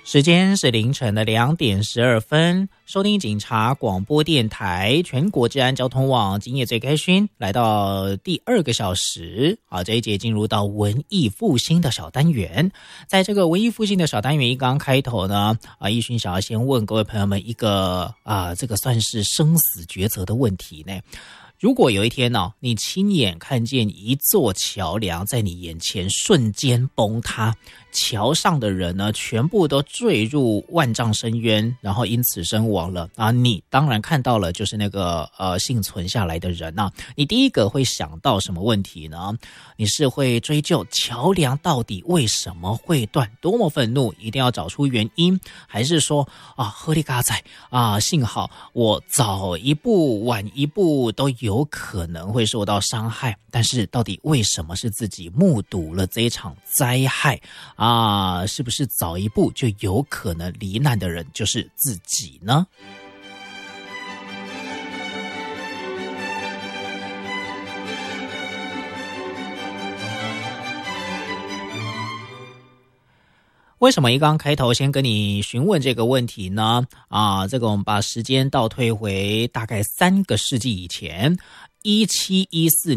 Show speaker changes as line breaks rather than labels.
时间是凌晨的2点12分，收听警察广播电台全国治安交通网，今夜最开勋，来到第2个小时啊，这一节进入到文艺复兴的小单元。在这个文艺复兴的小单元一刚开头呢，奕勋想要先问各位朋友们一个这个算是生死抉择的问题呢。如果有一天呢，你亲眼看见一座桥梁在你眼前瞬间崩塌，桥上的人呢全部都坠入万丈深渊，然后因此身亡了啊！你当然看到了就是那个幸存下来的人啊，你第一个会想到什么问题呢？你是会追究桥梁到底为什么会断，多么愤怒，一定要找出原因，还是说喝力嘎仔幸好我早一步晚一步都有可能会受到伤害，但是到底为什么是自己目睹了这一场灾害是不是早一步就有可能罹难的人就是自己呢？为什么一刚开头先跟你询问这个问题呢？这个我们把时间倒退回大概3个世纪以前，1714